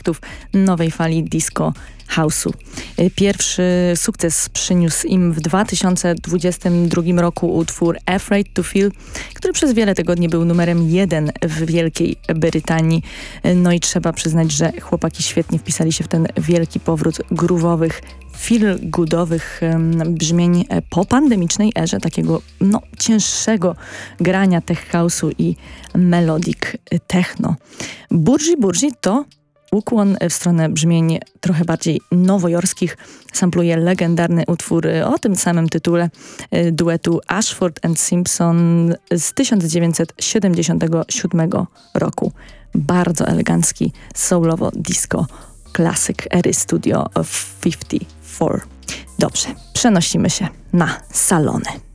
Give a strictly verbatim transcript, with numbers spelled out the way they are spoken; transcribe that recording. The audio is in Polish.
artystów nowej fali disco house'u. Pierwszy sukces przyniósł im w dwa tysiące dwudziestym drugim roku utwór Afraid to Feel, który przez wiele tygodni był numerem jeden w Wielkiej Brytanii. No i trzeba przyznać, że chłopaki świetnie wpisali się w ten wielki powrót groove'owych, feel-goodowych um, brzmień po pandemicznej erze takiego no, cięższego grania tech house'u i melodic techno. Burji Burji to ukłon w stronę brzmień trochę bardziej nowojorskich. Sampluje legendarny utwór o tym samym tytule duetu Ashford and Simpson z tysiąc dziewięćset siedemdziesiątego siódmego roku. Bardzo elegancki, soulowo disco klasyk ery Studio pięćdziesiąt cztery. Dobrze, przenosimy się na salony.